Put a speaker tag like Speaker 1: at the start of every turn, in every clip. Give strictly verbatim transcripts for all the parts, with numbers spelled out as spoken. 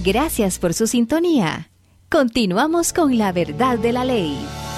Speaker 1: Gracias por su sintonía. Continuamos con la verdad de la ley.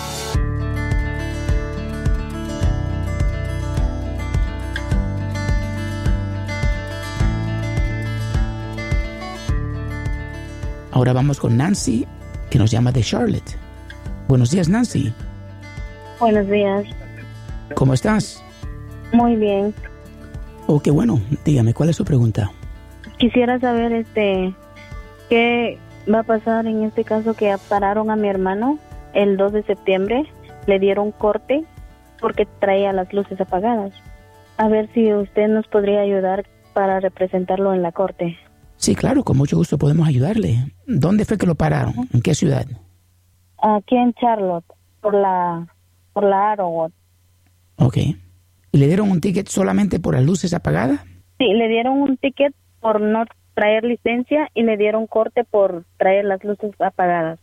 Speaker 2: Ahora vamos con Nancy, que nos llama de Charlotte. Buenos días, Nancy.
Speaker 3: Buenos días.
Speaker 2: ¿Cómo estás?
Speaker 3: Muy bien.
Speaker 2: Oh, qué bueno. Dígame, ¿cuál es su pregunta?
Speaker 3: Quisiera saber, este, qué va a pasar en este caso que pararon a mi hermano el dos de septiembre. Le dieron corte porque traía las luces apagadas. A ver si usted nos podría ayudar para representarlo en la corte.
Speaker 2: Sí, claro, con mucho gusto podemos ayudarle. ¿Dónde fue que lo pararon? ¿En qué ciudad?
Speaker 3: Aquí en Charlotte, por la, por la Arrowwood.
Speaker 2: Ok. ¿Y le dieron un ticket solamente por las luces apagadas?
Speaker 3: Sí, le dieron un ticket por no traer licencia y le dieron corte por traer las luces apagadas.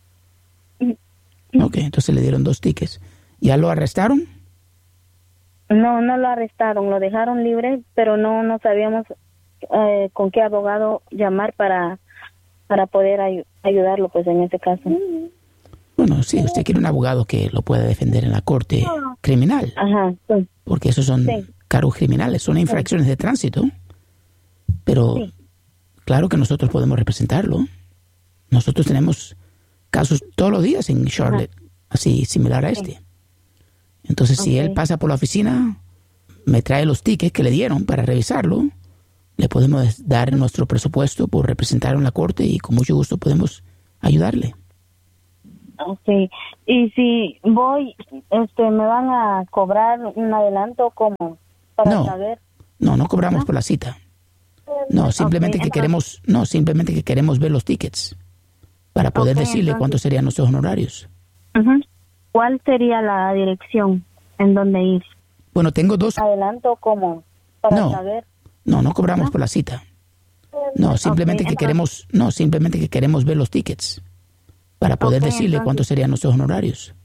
Speaker 2: Ok, entonces le dieron dos tickets. ¿Ya lo arrestaron?
Speaker 3: No, no lo arrestaron, lo dejaron libre, pero no, no sabíamos eh, con qué abogado llamar para, para poder ay- ayudarlo, pues, en este caso.
Speaker 2: Bueno, sí, usted quiere un abogado que lo pueda defender en la corte criminal.
Speaker 3: Ajá, sí.
Speaker 2: Porque esos son
Speaker 3: Sí.
Speaker 2: cargos criminales, son infracciones de tránsito. Pero
Speaker 3: Sí.
Speaker 2: claro que nosotros podemos representarlo. Nosotros tenemos casos todos los días en Charlotte, así similar a este. Entonces, si
Speaker 3: Ok.
Speaker 2: él pasa por la oficina, me trae los tickets que le dieron para revisarlo, le podemos dar nuestro presupuesto por representarlo en la corte y con mucho gusto podemos ayudarle.
Speaker 3: Okay. Y si voy, este, me van a cobrar un adelanto como para
Speaker 2: No.
Speaker 3: saber.
Speaker 2: No, no cobramos por la cita. No, simplemente
Speaker 3: Ok,
Speaker 2: que queremos, no, simplemente que queremos ver los tickets para poder
Speaker 3: Ok,
Speaker 2: decirle
Speaker 3: entonces-
Speaker 2: cuántos serían nuestros honorarios.
Speaker 3: Ujú. ¿Cuál sería la dirección en donde ir?
Speaker 2: Bueno, tengo dos.
Speaker 3: Adelanto como para
Speaker 2: No.
Speaker 3: saber.
Speaker 2: No, no cobramos por la cita. No, simplemente
Speaker 3: Ok,
Speaker 2: que
Speaker 3: entonces-
Speaker 2: queremos, no, simplemente que queremos ver los tickets para poder
Speaker 3: Ok,
Speaker 2: decirle
Speaker 3: entonces-
Speaker 2: cuántos serían nuestros honorarios.